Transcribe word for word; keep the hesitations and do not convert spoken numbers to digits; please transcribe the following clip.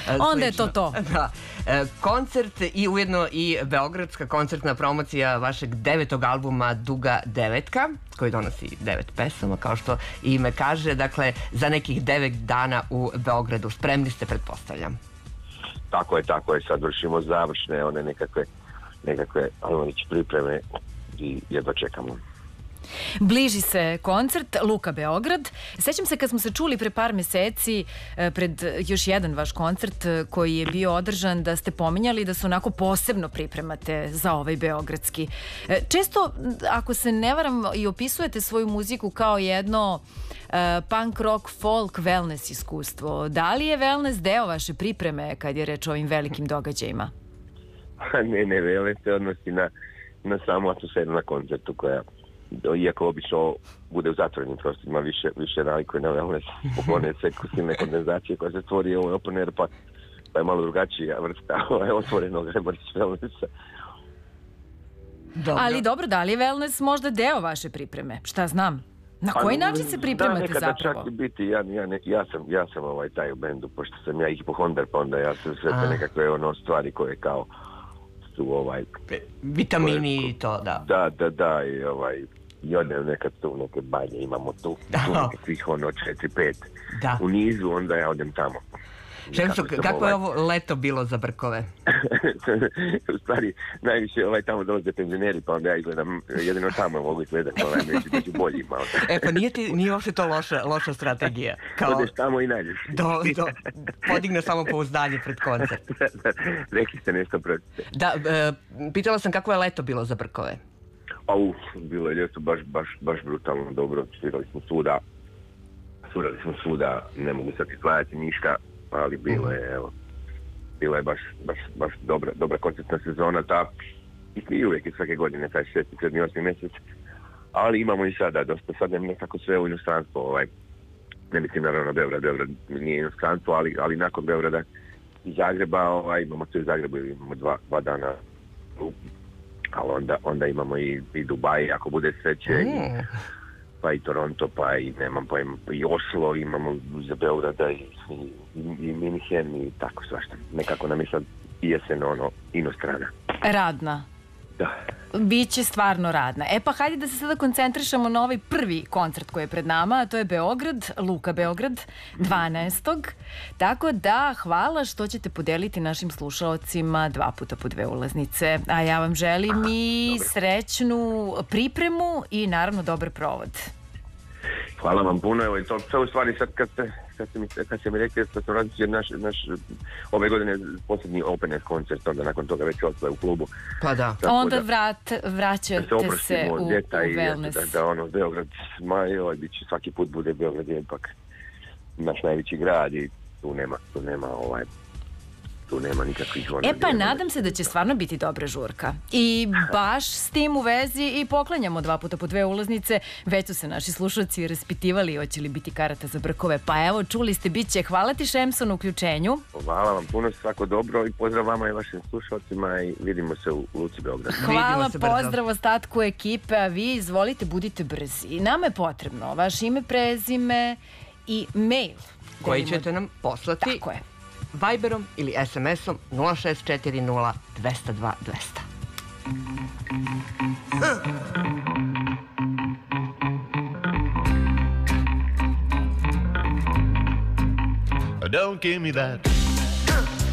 Onda je to to. Da. Koncert i ujedno i beogradska koncertna promocija vašeg devetog albuma Duga devetka, koji donosi devet pesama, kao što ime kaže. Dakle, za nekih devet dana u Beogradu. Spremni ste, pretpostavljam. Tako je, tako je. Sad vršimo završne, one nekakve, nekakve almanić pripreme i jedva čekamo. Bliži se koncert Luka Beograd. Sećam se kad smo se čuli pre par meseci pred još jedan vaš koncert koji je bio održan, da ste pominjali da se onako posebno pripremate za ovaj beogradski. Često, ako se ne varam, i opisujete svoju muziku kao jedno punk rock, folk, wellness iskustvo. Da li je wellness deo vaše pripreme kad je reč o ovim velikim događajima? Ne, ne, wellness se odnosi na, na samu atmosferu na koncertu koja, iako obično bude u zatvorenim prostorima, više, više nalikuje na wellness, poklone se silne kondenzacije koja se stvori ovo open air, pa, pa je malo drugačija vrsta otvorenog wellnessa. Dobro. Ali dobro, da li je wellness možda deo vaše pripreme? Šta znam? Na koji način se pripremate da, nekada zapravo? Čak i biti, ja, ja, ne, ja sam, ja sam ovaj, taj u bendu, pošto sam ja hipohondar, pa onda ja sam sve te nekakve ono stvari koje kao su ovaj... Vitamini i to, da. Da, da, da, i ovaj... I odem nekad tu neke banje, imamo tu, tu nekakvih ono četiri, pet u nizu, onda ja odem tamo. Šemso, kako ovaj... je ovo leto bilo za Brkove? U stvari, najviše ovaj, tamo dolaze penzioneri, pa onda ja izgledam, jedino tamo mogu izgledati, ovaj, među, među bolji malo. E, pa nije, ti, nije uopšte to loša, loša strategija. Kao... Odeš tamo i nađeš. Do, do, podigne samo pouzdanje pred koncert. Rekli ste nešto protiv. Da, e, pitala sam kako je leto bilo za Brkove. A uf, bilo je ljeto baš, baš, baš brutalno dobro, svirali smo svuda, svirali smo svuda, ne mogu sad izdvajati ništa, ali bilo je, evo, bilo je baš, baš, baš dobra, dobra koncertna sezona, ta, i uvijek je svake godine, taj šesti, sedmi, osmi mjesec, ali imamo i sada, dosta, sad je nekako sve u inostranstvo, ovaj, ne mislim naravno Beograd, Beograd nije inostranstvo, ali, ali nakon Beograda i Zagreba, ovaj, imamo tu i Zagrebu, imamo dva, dva dana u ali onda, onda imamo i, i Dubaj, ako bude sreće, mm. i, pa i Toronto, pa i, nemam pojma, i Oslo, imamo za Beograda i, i, i Minhen i tako svašta. Nekako nam je sad jesen ono inostrana. Radna. Da. Biće stvarno radna. E pa hajde da se sada koncentrišemo na ovaj prvi koncert koji je pred nama, a to je Beograd, Luka Beograd, dvanaestog Tako da, hvala što ćete podeliti našim slušaocima dva puta po dve ulaznice. A ja vam želim Aha, i dobro. Srećnu pripremu i naravno dobar provod. Hvala vam puno, evo i to, to u stvari sad kad ste, kad ste mi, kad ste mi rekli da smo radili naš, naš ove godine posljednji open air koncert, onda nakon toga već ostaje u klubu. Pa da. Tako onda vrat, vraćate se, se u, u wellness. Da, da ono, Beograd, ma joj, biće, svaki put bude Beograd je ipak naš najveći grad i tu nema, tu nema ovaj... tu nema nikakvih ona. E pa nadam se da će stvarno biti dobra žurka. I baš s tim u vezi i poklanjamo dva puta po dve ulaznice. Već su se naši slušalci raspitivali hoće li biti karata za Brkove. Pa evo, čuli ste, bit će. Hvala ti, Šemso, na uključenju. Hvala vam puno, svako dobro i pozdrav vama i vašim slušalcima i vidimo se u Luci Beograd. Hvala, pozdrav ostatku ekipe, a vi izvolite, budite brzi. I nama je potrebno vaše ime, prezime i mail. Koji ćete nam poslati. Tako je. Viberom ili es em esom nula šest četiri nula dva zero dva dva zero zero. Don't give me that